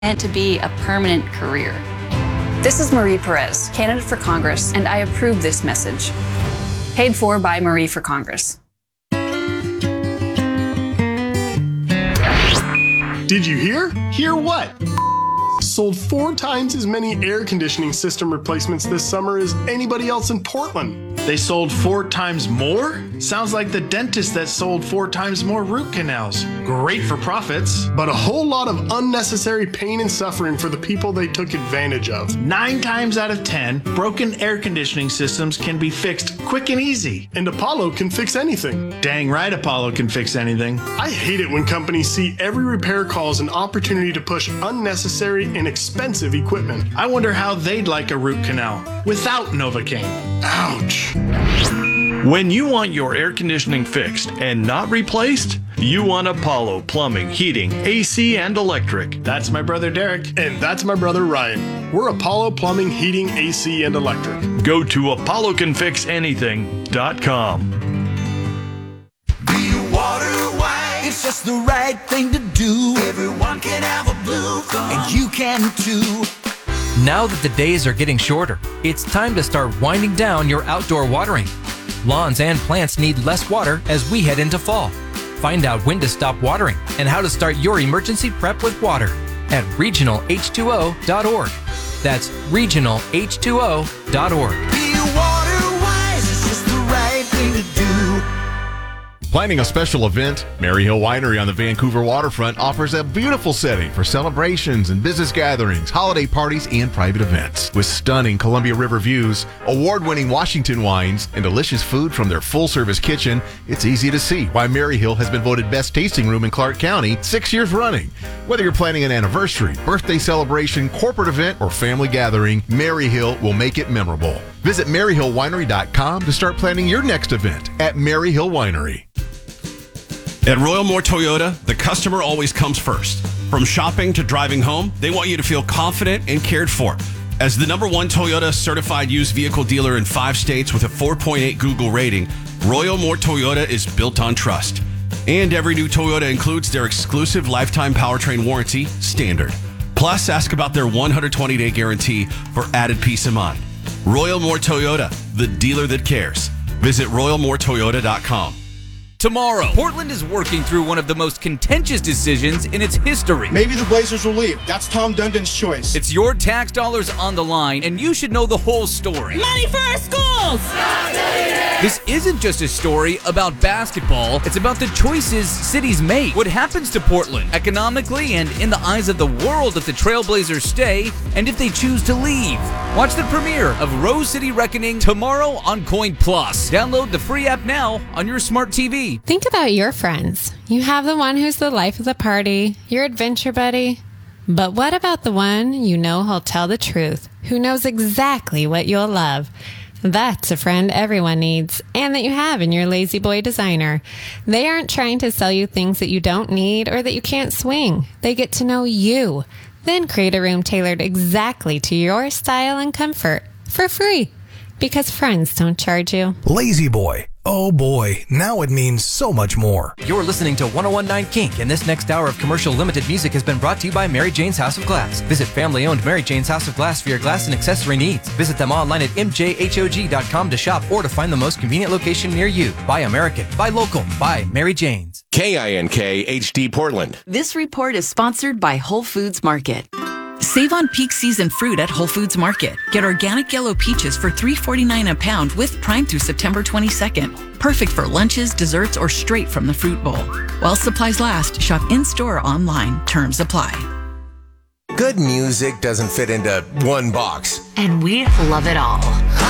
meant to be a permanent career. This is Marie Perez, candidate for Congress, and I approve this message. Paid for by Marie for Congress. Did you hear? Hear what? Sold 4 times as many air conditioning system replacements this summer as anybody else in Portland. They sold 4 times more? Sounds like the dentist that sold 4 times more root canals. Great for profits. But a whole lot of unnecessary pain and suffering for the people they took advantage of. 9 times out of 10, broken air conditioning systems can be fixed quick and easy. And Apollo can fix anything. Dang right Apollo can fix anything. I hate it when companies see every repair call as an opportunity to push unnecessary and expensive equipment. I wonder how they'd like a root canal without Novocaine. Ouch. When you want your air conditioning fixed and not replaced, you want Apollo Plumbing, Heating, AC, and Electric. That's my brother Derek. And that's my brother Ryan. We're Apollo Plumbing, Heating, AC, and Electric. Go to ApolloCanFixAnything.com. Do you water white? It's just the right thing to do. Everyone can have a blue thumb, and you can too. Now that the days are getting shorter, it's time to start winding down your outdoor watering. Lawns and plants need less water as we head into fall. Find out when to stop watering and how to start your emergency prep with water at regionalh2o.org. That's regionalh2o.org. Be water wise, it's just the right thing to do. Planning a special event? Mary Hill Winery on the Vancouver waterfront offers a beautiful setting for celebrations and business gatherings, holiday parties, and private events. With stunning Columbia River views, award-winning Washington wines, and delicious food from their full-service kitchen, it's easy to see why Mary Hill has been voted best tasting room in Clark County 6 years running. Whether you're planning an anniversary, birthday celebration, corporate event, or family gathering, Mary Hill will make it memorable. Visit MaryHillWinery.com to start planning your next event at Mary Hill Winery. At Royal Moore Toyota, the customer always comes first. From shopping to driving home, they want you to feel confident and cared for. As the #1 Toyota certified used vehicle dealer in 5 states with a 4.8 Google rating, Royal Moore Toyota is built on trust. And every new Toyota includes their exclusive lifetime powertrain warranty, standard. Plus, ask about their 120-day guarantee for added peace of mind. Royal Moore Toyota, the dealer that cares. Visit RoyalMooreToyota.com. Tomorrow, Portland is working through one of the most contentious decisions in its history. Maybe the Blazers will leave. That's Tom Dundon's choice. It's your tax dollars on the line, and you should know the whole story. Money for our schools! This isn't just a story about basketball. It's about the choices cities make. What happens to Portland economically and in the eyes of the world if the Trailblazers stay and if they choose to leave. Watch the premiere of Rose City Reckoning tomorrow on Coin Plus. Download the free app now on your smart TV. Think about your friends. You have the one who's the life of the party, your adventure buddy. But what about the one you know who'll tell the truth, who knows exactly what you'll love? That's a friend everyone needs, and that you have in your Lazy Boy designer. They aren't trying to sell you things that you don't need or that you can't swing. They get to know you, then create a room tailored exactly to your style and comfort for free, because friends don't charge you. Lazy Boy. Oh boy, now it means so much more. You're listening to 101.9 Kink, and this next hour of commercial limited music has been brought to you by Mary Jane's House of Glass. Visit family-owned Mary Jane's House of Glass for your glass and accessory needs. Visit them online at mjhog.com to shop or to find the most convenient location near you. Buy American, buy local, buy Mary Jane's. KINK HD Portland. This report is sponsored by Whole Foods Market. Save on peak season fruit at Whole Foods Market. Get organic yellow peaches for $3.49 a pound with Prime through September 22nd. Perfect for lunches, desserts, or straight from the fruit bowl. While supplies last, shop in-store or online. Terms apply. Good music doesn't fit into one box. And we love it all.